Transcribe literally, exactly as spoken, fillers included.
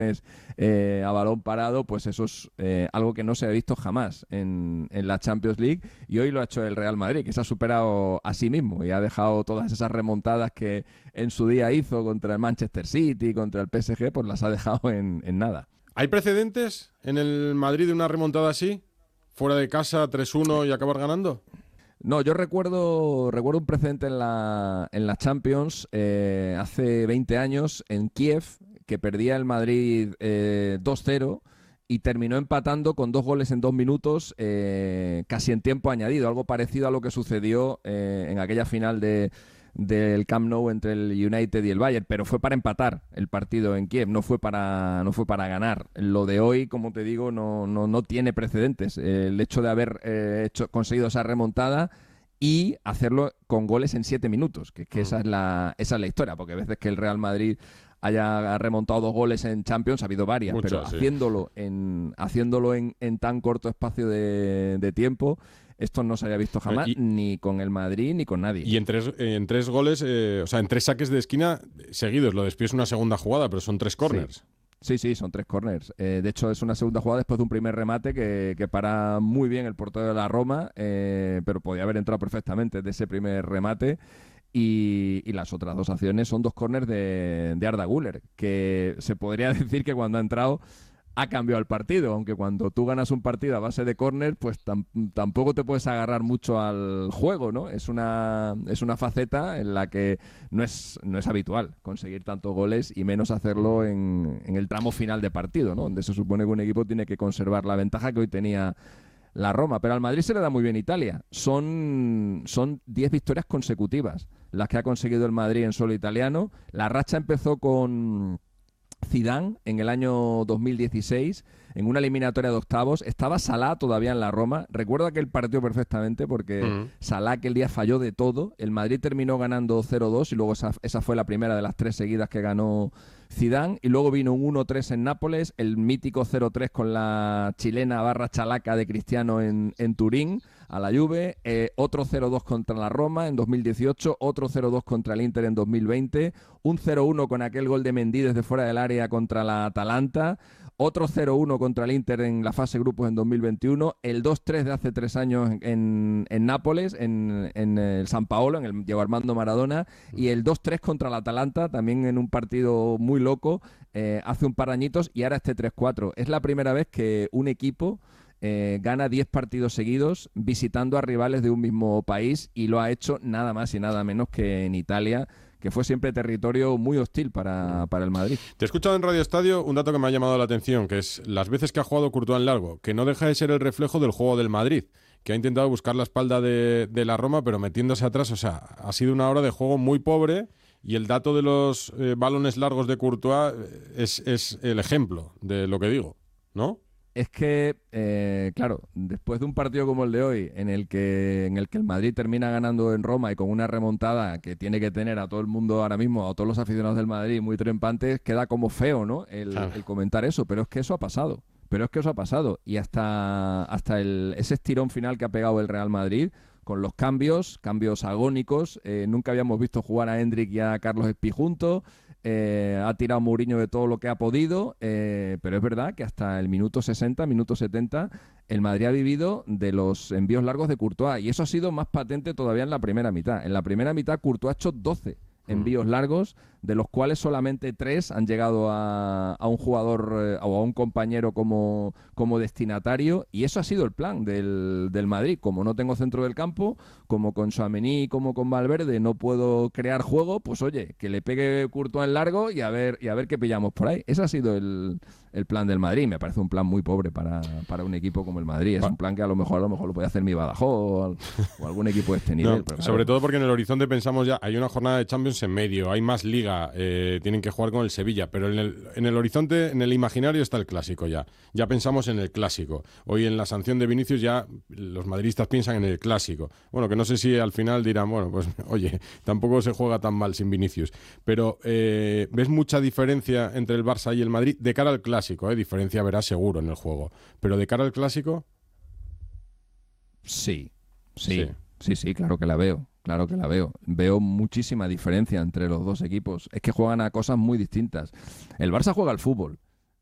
eh, a balón parado, pues eso es eh, algo que no se ha visto jamás en, en la Champions League, y hoy lo ha hecho el Real Madrid, que se ha superado a sí mismo y ha dejado todas esas remontadas que en su día hizo contra el Manchester City, contra el P S G, pues las ha dejado en, en nada. ¿Hay precedentes en el Madrid de una remontada así? ¿Fuera de casa, tres uno y acabar ganando? No, yo recuerdo recuerdo un precedente en la, en la Champions eh, hace veinte años en Kiev, que perdía el Madrid eh, dos cero y terminó empatando con dos goles en dos minutos eh, casi en tiempo añadido, algo parecido a lo que sucedió eh, en aquella final de, del Camp Nou entre el United y el Bayern, pero fue para empatar el partido en Kiev, no fue para, no fue para ganar. Lo de hoy, como te digo, no, no, no tiene precedentes. El hecho de haber eh, hecho, conseguido esa remontada y hacerlo con goles en siete minutos, que, que esa es la esa es la historia, porque a veces que el Real Madrid haya remontado dos goles en Champions, ha habido varias, Muchas, pero sí. haciéndolo en haciéndolo en, en tan corto espacio de, de tiempo, esto no se había visto jamás, y, ni con el Madrid ni con nadie. Y en tres, en tres goles, eh, o sea, en tres saques de esquina seguidos, lo despides una segunda jugada, pero son tres corners. Sí. Sí, sí, son tres corners. Eh, de hecho, es una segunda jugada después de un primer remate que, que para muy bien el portero de la Roma, eh, pero podía haber entrado perfectamente de ese primer remate. Y, y las otras dos acciones son dos corners de, de Arda Güler, que se podría decir que cuando ha entrado ha cambiado el partido, aunque cuando tú ganas un partido a base de córner, pues tam tampoco te puedes agarrar mucho al juego, ¿no? Es una, es una faceta en la que no es, no es habitual conseguir tantos goles y menos hacerlo en, en el tramo final de partido, ¿no? Donde se supone que un equipo tiene que conservar la ventaja que hoy tenía la Roma. Pero al Madrid se le da muy bien Italia. Son son diez victorias consecutivas las que ha conseguido el Madrid en suelo italiano. La racha empezó con Zidane en el año dos mil dieciséis, en una eliminatoria de octavos. Estaba Salah todavía en la Roma. Recuerdo aquel partido perfectamente porque uh-huh. Salah aquel día falló de todo. El Madrid terminó ganando cero dos y luego esa, esa fue la primera de las tres seguidas que ganó Zidane. Y luego vino un uno tres en Nápoles, el mítico cero tres con la chilena barra chalaca de Cristiano en, en Turín a la Juve, eh, otro cero dos contra la Roma en dos mil dieciocho, otro cero dos contra el Inter en dos mil veinte, un cero uno con aquel gol de Mendy desde fuera del área contra la Atalanta, otro cero uno contra el Inter en la fase grupos en dos mil veintiuno, el dos tres de hace tres años en, en Nápoles, en, en el San Paolo, en el Diego Armando Maradona, y el dos tres contra la Atalanta, también en un partido muy loco, eh, hace un par de añitos, y ahora este tres cuatro. Es la primera vez que un equipo Eh, gana diez partidos seguidos visitando a rivales de un mismo país, y lo ha hecho nada más y nada menos que en Italia, que fue siempre territorio muy hostil para, para el Madrid. Te he escuchado en Radio Estadio un dato que me ha llamado la atención, que es las veces que ha jugado Courtois en largo, que no deja de ser el reflejo del juego del Madrid, que ha intentado buscar la espalda de, de la Roma, pero metiéndose atrás. O sea, ha sido una hora de juego muy pobre, y el dato de los eh, balones largos de Courtois es, es el ejemplo de lo que digo, ¿no? Es que, eh, claro, después de un partido como el de hoy, en el que en el que el Madrid termina ganando en Roma y con una remontada que tiene que tener a todo el mundo ahora mismo, a todos los aficionados del Madrid muy trempantes, queda como feo, ¿no? El, ah. el comentar eso, pero es que eso ha pasado. Pero es que eso ha pasado. Y hasta, hasta el, ese estirón final que ha pegado el Real Madrid, con los cambios, cambios agónicos, eh, nunca habíamos visto jugar a Hendrik y a Carlos Espí juntos. Eh, ha tirado Mourinho de todo lo que ha podido, eh, pero es verdad que hasta el minuto sesenta, minuto setenta, el Madrid ha vivido de los envíos largos de Courtois, y eso ha sido más patente todavía en la primera mitad. En la primera mitad Courtois ha hecho doce envíos largos, de los cuales solamente tres han llegado a, a un jugador eh, o a un compañero como, como destinatario, y eso ha sido el plan del, del Madrid. Como no tengo centro del campo, como con Tchouaméni, como con Valverde no puedo crear juego, pues oye, que le pegue Courtois en largo y a ver, y a ver qué pillamos por ahí. Ese ha sido el, el plan del Madrid. Me parece un plan muy pobre para, para un equipo como el Madrid. Es un plan que a lo mejor a lo mejor lo puede hacer mi Badajoz o, o algún equipo de este nivel. No, pero claro, sobre todo porque en el horizonte pensamos ya, hay una jornada de Champions en medio, hay más liga, eh, tienen que jugar con el Sevilla, pero en el, en el horizonte, en el imaginario está el clásico ya. Ya pensamos en el clásico. Hoy en la sanción de Vinicius ya los madridistas piensan en el clásico. Bueno, que no sé si al final dirán, bueno, pues oye, tampoco se juega tan mal sin Vinicius. Pero eh, ¿ves mucha diferencia entre el Barça y el Madrid de cara al clásico? ¿eh? Diferencia verás seguro en el juego. Pero de cara al clásico... Sí, sí, sí, sí, sí, claro que la veo. Claro que la veo. Veo muchísima diferencia entre los dos equipos. Es que juegan a cosas muy distintas. El Barça juega al fútbol